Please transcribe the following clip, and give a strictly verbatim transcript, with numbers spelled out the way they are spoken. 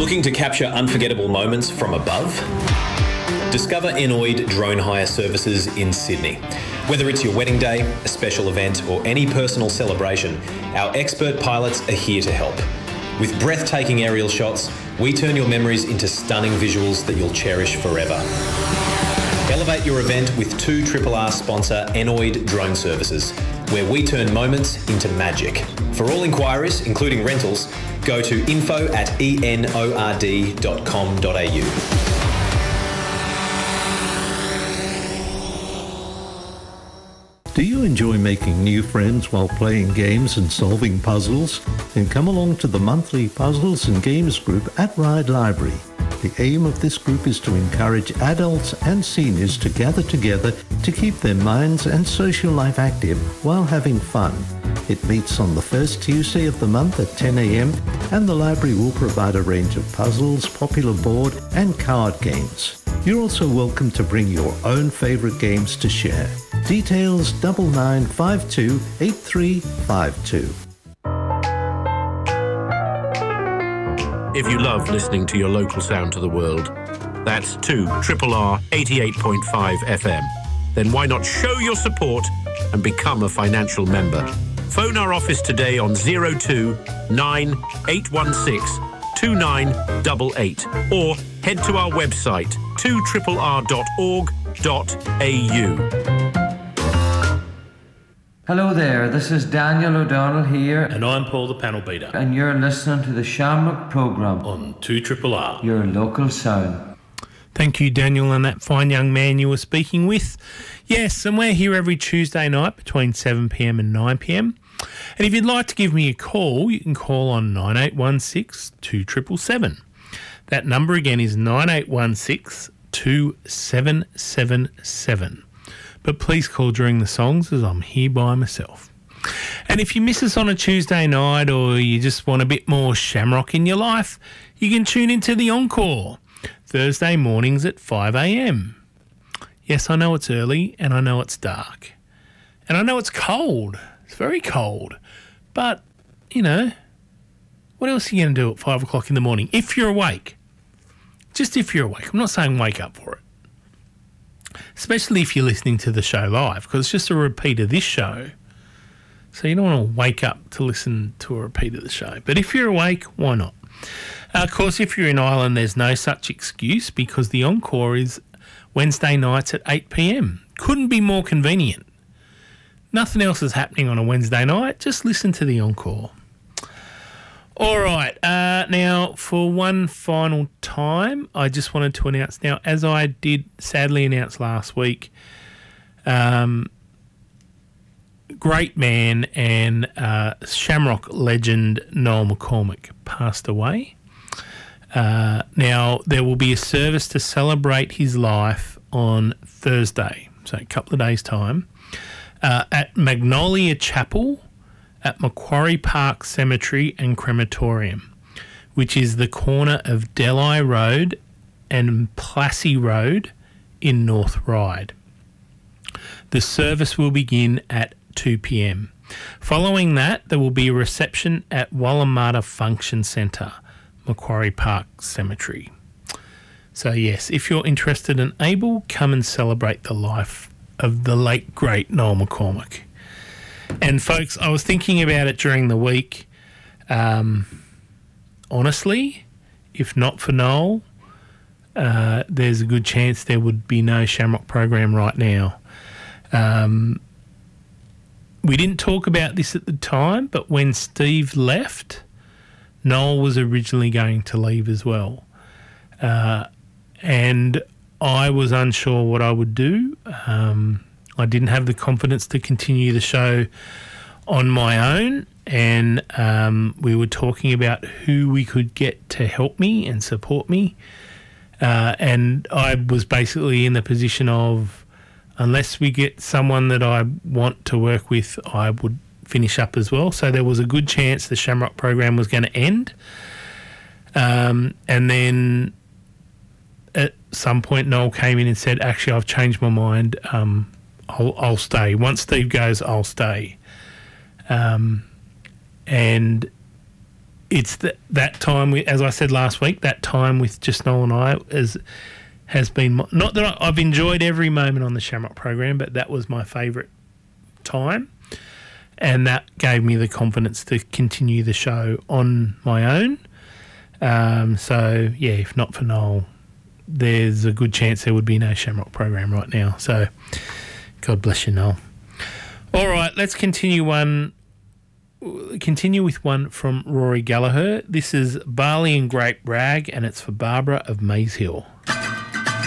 Looking to capture unforgettable moments from above? Discover Enoid Drone Hire Services in Sydney. Whether it's your wedding day, a special event, or any personal celebration, our expert pilots are here to help. With breathtaking aerial shots, we turn your memories into stunning visuals that you'll cherish forever. Elevate your event with two R R R sponsor Enoid Drone Services, where we turn moments into magic. For all inquiries, including rentals, go to info at enord dot com dot a u. Do you enjoy making new friends while playing games and solving puzzles? Then come along to the monthly Puzzles and Games group at Ryde Library. The aim of this group is to encourage adults and seniors to gather together to keep their minds and social life active while having fun. It meets on the first Tuesday of the month at ten a m and the library will provide a range of puzzles, popular board and card games. You're also welcome to bring your own favourite games to share. Details double nine five two eight three five two. If you love listening to your local sound to the world, that's two R R R eighty-eight point five F M. Then why not show your support and become a financial member? Phone our office today on zero two nine eight one six two nine eight eight or head to our website two R R R dot org dot a u. Hello there, this is Daniel O'Donnell here. And I'm Paul the Panel Beater. And you're listening to the Shamrock programme on two R R R. Your local sound. Thank you, Daniel, and that fine young man you were speaking with. Yes, and we're here every Tuesday night between seven p m and nine p m. And if you'd like to give me a call, you can call on nine eight one six two seven seven seven. That number again is nine eight one six two seven seven seven. But please call during the songs as I'm here by myself. And if you miss us on a Tuesday night or you just want a bit more shamrock in your life, you can tune into the Encore, Thursday mornings at five a m. Yes, I know it's early and I know it's dark. And I know it's cold. It's very cold. But, you know, what else are you going to do at five o'clock in the morning? If you're awake. Just if you're awake. I'm not saying wake up for it. Especially if you're listening to the show live, because it's just a repeat of this show. So you don't want to wake up to listen to a repeat of the show. But if you're awake, why not? Uh, of course, if you're in Ireland, there's no such excuse because the Encore is Wednesday nights at eight p m. Couldn't be more convenient. Nothing else is happening on a Wednesday night. Just listen to the Encore. All right. Uh, now, for one final time, I just wanted to announce now, as I did sadly announce last week, um, great man and uh, Shamrock legend Noel McCormick passed away. Uh, now, there will be a service to celebrate his life on Thursday, so a couple of days' time, uh, at Magnolia Chapel at Macquarie Park Cemetery and Crematorium, which is the corner of Delhi Road and Plassey Road in North Ryde. The service will begin at two p m. Following that, there will be a reception at Wallamata Function Centre, Macquarie Park Cemetery. So yes, if you're interested and able, come and celebrate the life of the late, great Noel McCormick. And folks, I was thinking about it during the week. Um, honestly, if not for Noel, uh, there's a good chance there would be no Shamrock program right now. Um, we didn't talk about this at the time, but when Steve left, Noel was originally going to leave as well. Uh, and I was unsure what I would do. Um I didn't have the confidence to continue the show on my own, and um, we were talking about who we could get to help me and support me. Uh, and I was basically in the position of, unless we get someone that I want to work with, I would finish up as well. So there was a good chance the Shamrock program was going to end. Um, and then at some point, Noel came in and said, actually, I've changed my mind. Um, I'll, I'll stay. Once Steve goes, I'll stay. Um, and it's that that time, we, as I said last week, that time with just Noel and I is, has been, my, not that I, I've enjoyed every moment on the Shamrock program, but that was my favourite time. And that gave me the confidence to continue the show on my own. Um, so, yeah, if not for Noel, there's a good chance there would be no Shamrock program right now. So, God bless you, Noel. All right, let's continue one. Continue with one from Rory Gallagher. This is Barley and Grape Rag, and it's for Barbara of Maze Hill.